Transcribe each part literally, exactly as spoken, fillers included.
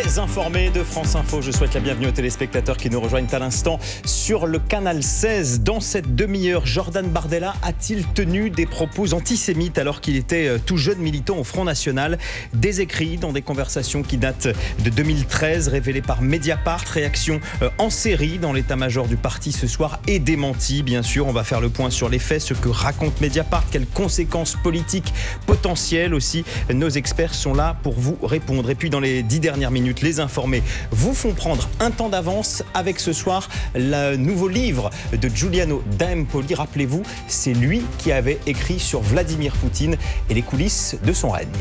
premières informées de France Info. Je souhaite la bienvenue aux téléspectateurs qui nous rejoignent à l'instant sur le canal seize. Dans cette demi-heure, Jordan Bardella a-t-il tenu des propos antisémites alors qu'il était tout jeune militant au Front National? Des écrits dans des conversations qui datent de deux mille treize, révélés par Mediapart. Réaction en série dans l'état-major du parti ce soir et démenti. Bien sûr, on va faire le point sur les faits, ce que raconte Mediapart, quelles conséquences politiques potentielles aussi. Nos experts sont là pour vous répondre. Et puis dans les dix dernières minutes, les informés vous font prendre un temps d'avance avec ce soir le nouveau livre de Giuliano d'Empoli. Rappelez-vous, c'est lui qui avait écrit sur Vladimir Poutine et les coulisses de son règne.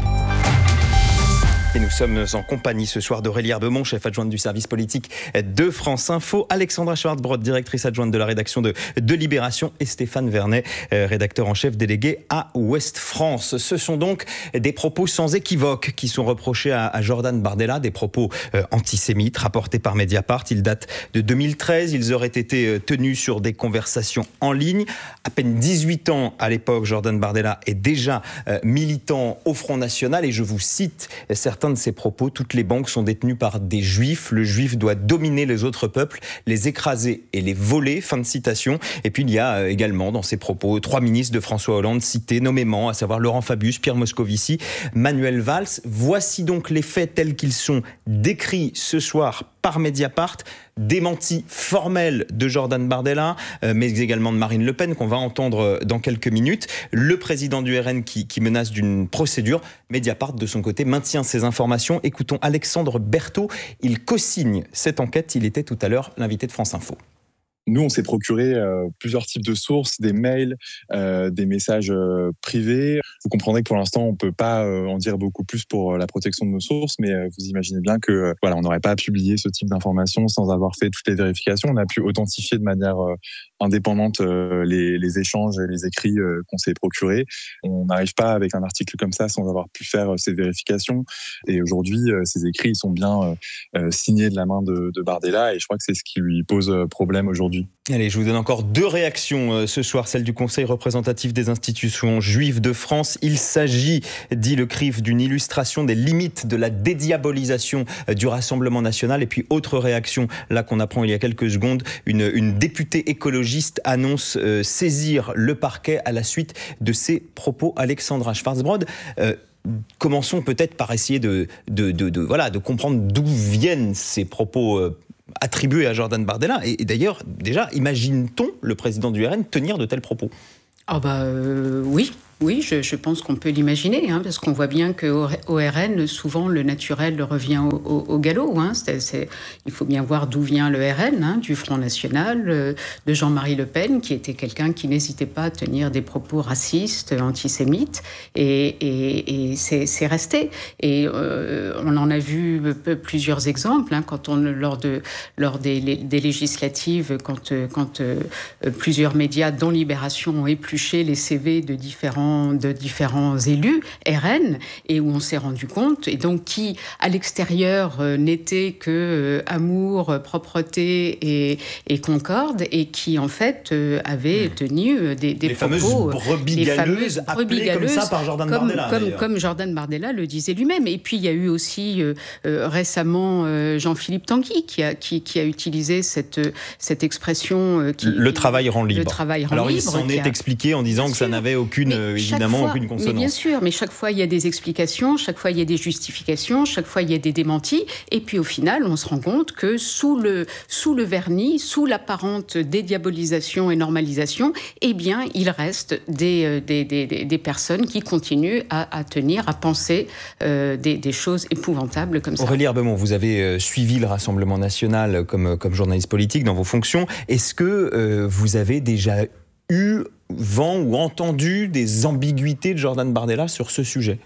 Et nous sommes en compagnie ce soir d'Aurélie Herbemont, chef adjointe du service politique de France Info, Alexandra Schwartzbrod, directrice adjointe de la rédaction de, de Libération, et Stéphane Vernet, rédacteur en chef délégué à Ouest France. Ce sont donc des propos sans équivoque qui sont reprochés à, à Jordan Bardella, des propos euh, antisémites rapportés par Mediapart. Ils datent de deux mille treize, ils auraient été euh, tenus sur des conversations en ligne. À peine dix-huit ans à l'époque, Jordan Bardella est déjà euh, militant au Front National, et je vous cite certains Certains de ces propos: toutes les banques sont détenues par des juifs, le juif doit dominer les autres peuples, les écraser et les voler, fin de citation. Et puis il y a également dans ces propos trois ministres de François Hollande cités nommément, à savoir Laurent Fabius, Pierre Moscovici, Manuel Valls. Voici donc les faits tels qu'ils sont décrits ce soir par Mediapart. Démenti formel de Jordan Bardella, euh, mais également de Marine Le Pen, qu'on va entendre dans quelques minutes. Le président du R N qui, qui menace d'une procédure. Mediapart, de son côté, maintient ces informations. Écoutons Alexandre Berthaud. Il co-signe cette enquête. Il était tout à l'heure l'invité de France Info. Nous, on s'est procuré euh, plusieurs types de sources, des mails, euh, des messages euh, privés. Vous comprendrez que pour l'instant, on peut pas euh, en dire beaucoup plus pour euh, la protection de nos sources, mais euh, vous imaginez bien que euh, voilà, on n'aurait pas publié ce type d'informations sans avoir fait toutes les vérifications. On a pu authentifier de manière euh, indépendante euh, les, les échanges et les écrits euh, qu'on s'est procurés. On n'arrive pas avec un article comme ça sans avoir pu faire euh, ces vérifications. Et aujourd'hui, euh, ces écrits ils sont bien euh, signés de la main de, de Bardella, et je crois que c'est ce qui lui pose problème aujourd'hui. Allez, je vous donne encore deux réactions euh, ce soir, celle du Conseil représentatif des institutions juives de France. Il s'agit, dit le C R I F, d'une illustration des limites de la dédiabolisation euh, du Rassemblement national. Et puis autre réaction, là qu'on apprend il y a quelques secondes, une, une députée écologiste annonce euh, saisir le parquet à la suite de ses propos. Alexandra Schwartzbrod, euh, commençons peut-être par essayer de, de, de, de, voilà, de comprendre d'où viennent ces propos euh, attribué à Jordan Bardella. Et, et d'ailleurs, déjà, imagine-t-on le président du R N tenir de tels propos? Ah bah euh, oui. Oui, je, je pense qu'on peut l'imaginer, hein, parce qu'on voit bien qu'au R N, souvent, le naturel revient au, au, au galop. Hein. C'est, c'est, il faut bien voir d'où vient le R N, hein, du Front National, euh, de Jean-Marie Le Pen, qui était quelqu'un qui n'hésitait pas à tenir des propos racistes, antisémites, et, et, et c'est, c'est resté. Et euh, on en a vu plusieurs exemples, hein, quand on, lors, de, lors des, des législatives, quand, quand euh, plusieurs médias, dont Libération, ont épluché les C V de différents de différents élus R N, et où on s'est rendu compte, et donc qui, à l'extérieur, euh, n'était que euh, amour, propreté et, et concorde, et qui, en fait, euh, avait tenu euh, des, des les propos... Fameuses brebis les galeuses, fameuses brebis galeuses, comme ça par Jordan comme, Bardella. Comme, comme Jordan Bardella le disait lui-même. Et puis, il y a eu aussi, euh, euh, récemment, euh, Jean-Philippe Tanguy, qui a, qui, qui a utilisé cette, cette expression... Euh, qui, le travail rend libre. Le travail rend Alors, libre. il s'en est a... expliqué en disant bien que sûr, ça n'avait aucune... Euh, évidemment fois, aucune consonance. Mais bien sûr, mais chaque fois il y a des explications, chaque fois il y a des justifications, chaque fois il y a des démentis, et puis au final on se rend compte que sous le, sous le vernis, sous l'apparente dédiabolisation et normalisation, eh bien il reste des, des, des, des personnes qui continuent à, à tenir, à penser euh, des, des choses épouvantables comme ça. Aurélie Herbemont, vous avez suivi le Rassemblement national comme, comme journaliste politique dans vos fonctions. Est-ce que euh, vous avez déjà eu vent ou entendu des ambiguïtés de Jordan Bardella sur ce sujet?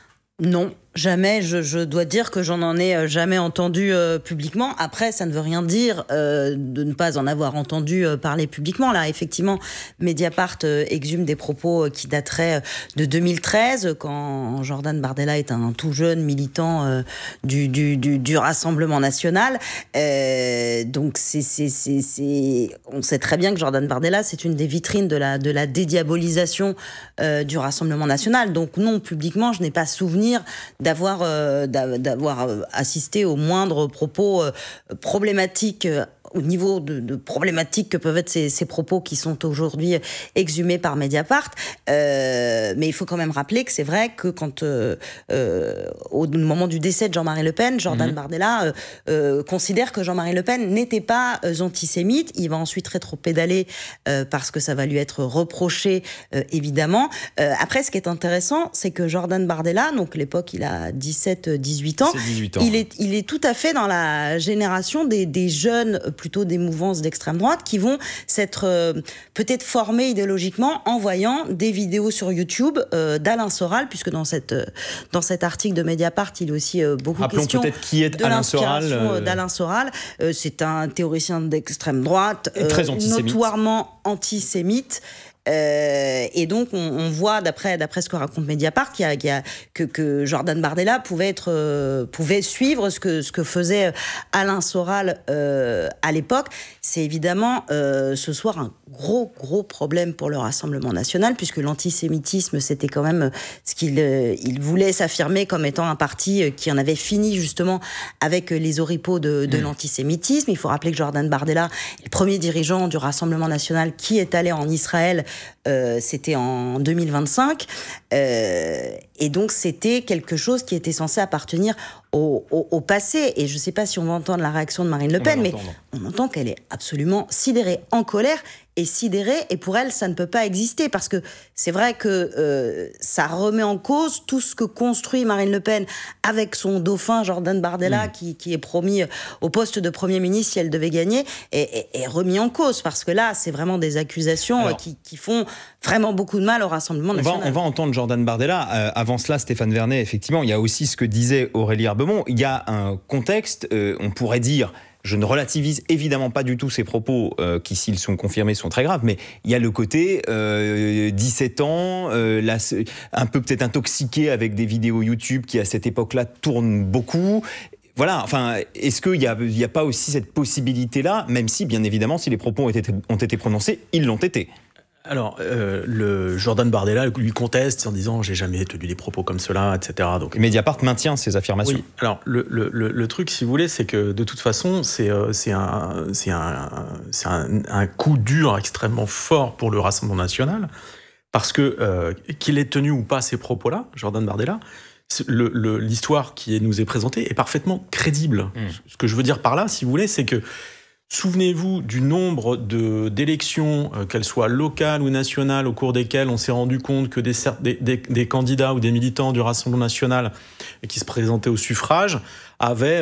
Non. Jamais, je, je dois dire que j'en en ai jamais entendu euh, publiquement. Après, ça ne veut rien dire euh, de ne pas en avoir entendu euh, parler publiquement. Là, effectivement, Mediapart euh, exhume des propos euh, qui dateraient de deux mille treize, quand Jordan Bardella est un tout jeune militant euh, du, du, du, du Rassemblement national. Euh, donc, c'est, c'est, c'est, c'est... on sait très bien que Jordan Bardella, c'est une des vitrines de la, de la dédiabolisation euh, du Rassemblement national. Donc, non, publiquement, je n'ai pas souvenir d'avoir, euh, d'avoir assisté aux moindres propos euh, problématiques euh, au niveau de, de problématiques que peuvent être ces, ces propos qui sont aujourd'hui exhumés par Mediapart. Euh, mais il faut quand même rappeler que c'est vrai que quand, euh, euh, au moment du décès de Jean-Marie Le Pen, Jordan mmh. Bardella euh, euh, considère que Jean-Marie Le Pen n'était pas euh, antisémite. Il va ensuite rétropédaler euh, parce que ça va lui être reproché, euh, évidemment. Euh, après, ce qui est intéressant, c'est que Jordan Bardella, donc à l'époque, il a dix-sept dix-huit ans, dix-huit ans. Il, est, il est tout à fait dans la génération des, des jeunes plutôt des mouvances d'extrême droite qui vont s'être euh, peut-être formés idéologiquement en voyant des vidéos sur YouTube euh, d'Alain Soral, puisque dans, cette, euh, dans cet article de Mediapart, il est aussi euh, beaucoup Rappelons question peut-être qui est de Alain l'inspiration Soral, euh... d'Alain Soral. Euh, c'est un théoricien d'extrême droite, euh, très notoirement antisémite. Euh, et donc, on, on voit, d'après, d'après ce que raconte Mediapart, qu'il y a, qu'il y a, que, que Jordan Bardella pouvait, être, euh, pouvait suivre ce que, ce que faisait Alain Soral euh, à l'époque. C'est évidemment euh, ce soir un gros, gros problème pour le Rassemblement national, puisque l'antisémitisme, c'était quand même ce qu'il euh, il voulait s'affirmer comme étant un parti qui en avait fini justement avec les oripeaux de, de mmh. l'antisémitisme. Il faut rappeler que Jordan Bardella est le premier dirigeant du Rassemblement national qui est allé en Israël. Euh, c'était en deux mille vingt-cinq, euh, et donc c'était quelque chose qui était censé appartenir au, au, au passé. Et je ne sais pas si on va entendre la réaction de Marine Le Pen, mais on entend qu'elle est absolument sidérée, en colère et sidérée, et pour elle, ça ne peut pas exister, parce que c'est vrai que euh, ça remet en cause tout ce que construit Marine Le Pen avec son dauphin Jordan Bardella, mmh. qui, qui est promis au poste de Premier ministre si elle devait gagner, et, et, et remis en cause, parce que là, c'est vraiment des accusations Alors, qui, qui font vraiment beaucoup de mal au Rassemblement national. On va, on va entendre Jordan Bardella. Euh, avant cela, Stéphane Vernet, effectivement, il y a aussi ce que disait Aurélie Herbemont. Il y a un contexte, euh, on pourrait dire... Je ne relativise évidemment pas du tout ces propos euh, qui, s'ils sont confirmés, sont très graves, mais il y a le côté euh, dix-sept ans, euh, là, un peu peut-être intoxiqué avec des vidéos YouTube qui, à cette époque-là, tournent beaucoup. Voilà, enfin, est-ce qu'il n'y a, y a pas aussi cette possibilité-là, même si, bien évidemment, si les propos ont été, ont été prononcés, ils l'ont été. Alors, euh, le Jordan Bardella lui conteste en disant « j'ai jamais tenu des propos comme cela », et cetera. Donc, Mediapart maintient ces affirmations. Oui, alors le, le, le, le truc, si vous voulez, c'est que de toute façon, c'est, euh, c'est, un, c'est, un, c'est un, un coup dur extrêmement fort pour le Rassemblement national, parce que euh, qu'il ait tenu ou pas ces propos-là, Jordan Bardella, le, le, l'histoire qui nous est présentée est parfaitement crédible. Mmh. Ce que je veux dire par là, si vous voulez, c'est que souvenez-vous du nombre de, d'élections, euh, qu'elles soient locales ou nationales, au cours desquelles on s'est rendu compte que des, des, des, des candidats ou des militants du Rassemblement national qui se présentaient au suffrage avaient